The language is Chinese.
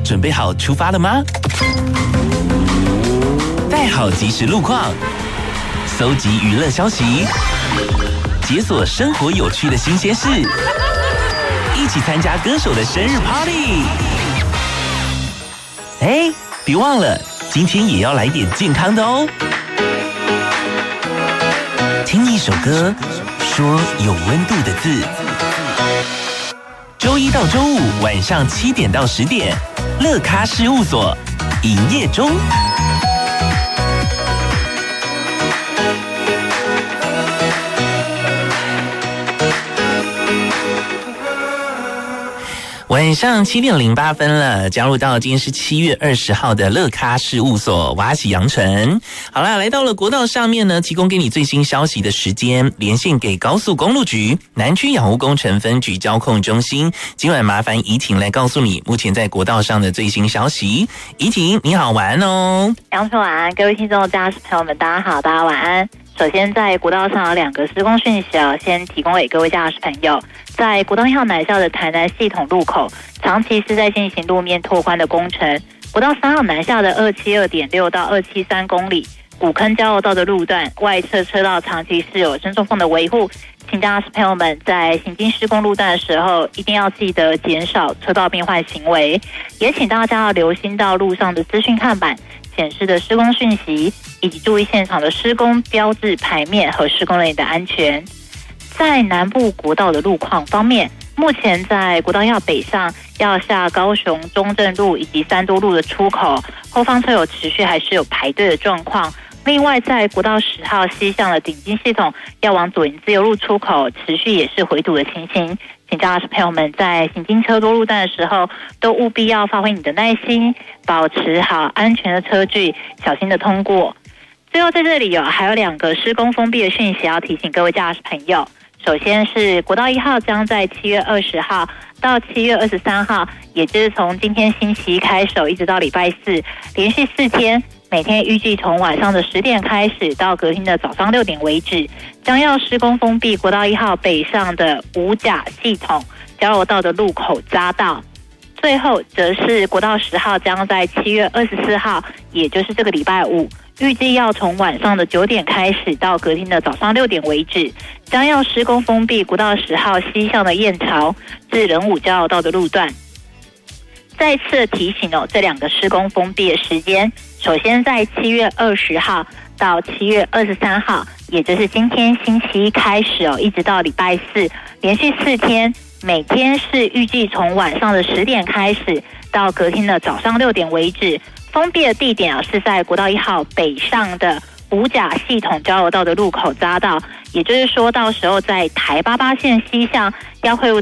准备好出发了吗？带好即时路况，搜集娱乐消息，解锁生活有趣的新鲜事，一起参加歌手的生日 party。哎，别忘了，今天也要来点健康的哦。听一首歌，说有温度的字。周一到周五晚上7点到10点，乐咖事务所营业中。晚上7点08分了，加入到今天是7月20号的乐咖事务所，我是杨纯。好啦，来到了国道上面呢，提供给你最新消息的时间，连线给高速公路局南区养护工程分局交控中心。今晚麻烦怡婷来告诉你目前在国道上的最新消息。怡婷，你好，晚安哦。 杨纯晚安，各位听众驾驶朋友们，大家好，大家晚安。首先，在国道上有2个施工讯息先提供给各位驾驶朋友。在国道1号南下的台南系统路口，长期是在进行路面拓宽的工程。国道3号南下的272.6到273公里，古坑交流道的路段外侧车道长期是有伸缩缝的维护，请驾驶朋友们在行经施工路段的时候，一定要记得减少车道变换行为，也请大家要留心到路上的资讯看板显示的施工讯息，以及注意现场的施工标志牌面和施工人员的安全。在南部国道的路况方面，目前在国道1号北上要下高雄中正路以及三多路的出口，后方车有持续还是有排队的状况。另外，在国道10号西向的顶金系统要往左营自由路出口，持续也是回堵的情形。请驾驶朋友们在行经车多路段的时候，都务必要发挥你的耐心，保持好安全的车距，小心的通过。最后在这里还有2个施工封闭的讯息要提醒各位驾驶朋友。首先是国道1号将在7月20号到7月23号，也就是从今天星期一开始一直到礼拜4，连续4天，每天预计从晚上的10点开始到隔天的早上6点为止，将要施工封闭国道1号北上的五甲系统交流道的路口匝道。最后则是国道10号将在7月24号，也就是这个礼拜5，预计要从晚上的9点开始到隔天的早上6点为止，将要施工封闭国道10号西向的燕巢至仁武交流道的路段。再次提醒这2个施工封闭的时间，首先在7月20号到7月23号，也就是今天星期一开始一直到礼拜4，连续4天，每天是预计从晚上的10点开始到隔天的早上6点为止。封闭的地点是在国道1号北上的五甲系统交流道的路口匝道，也就是说到时候在台88线西向要汇入